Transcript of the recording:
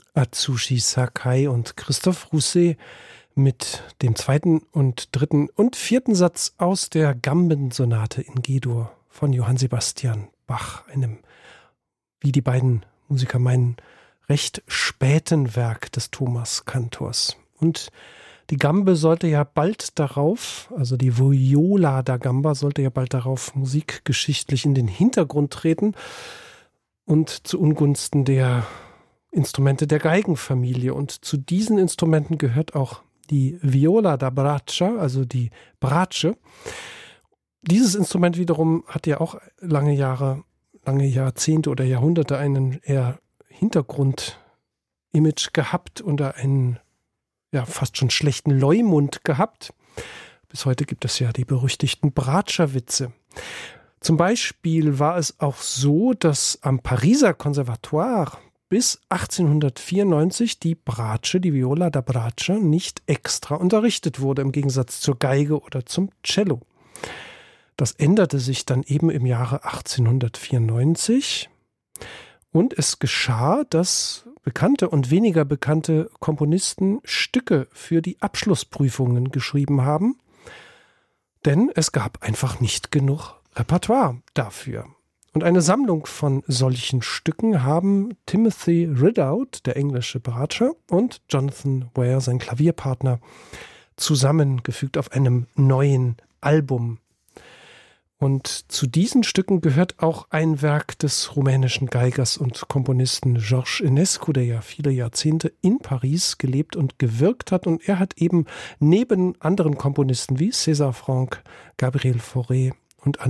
Atsushi Sakai und Christophe Rousset mit dem zweiten und dritten und vierten Satz aus der Gambensonate in G-Dur von Johann Sebastian Bach, einem, wie die beiden Musiker meinen, recht späten Werk des Thomas Kantors. Und die Gambe sollte ja bald darauf, also die Viola da Gamba sollte ja bald darauf musikgeschichtlich in den Hintergrund treten und zu Ungunsten der Instrumente der Geigenfamilie. Und zu diesen Instrumenten gehört auch die Viola da Braccia, also die Bratsche. Dieses Instrument wiederum hat ja auch lange Jahrzehnte oder Jahrhunderte einen eher Hintergrund-Image gehabt und einen fast schon schlechten Leumund gehabt. Bis heute gibt es ja die berüchtigten Bratscher-Witze. Zum Beispiel war es auch so, dass am Pariser Conservatoire bis 1894 die Bratsche, die Viola da Braccia, nicht extra unterrichtet wurde, im Gegensatz zur Geige oder zum Cello. Das änderte sich dann eben im Jahre 1894 und es geschah, dass bekannte und weniger bekannte Komponisten Stücke für die Abschlussprüfungen geschrieben haben, denn es gab einfach nicht genug Repertoire dafür. Und eine Sammlung von solchen Stücken haben Timothy Ridout, der englische Bratscher, und Jonathan Ware, sein Klavierpartner, zusammengefügt auf einem neuen Album. Und zu diesen Stücken gehört auch ein Werk des rumänischen Geigers und Komponisten George Enescu, der ja viele Jahrzehnte in Paris gelebt und gewirkt hat. Und er hat eben neben anderen Komponisten wie César Franck, Gabriel Fauré und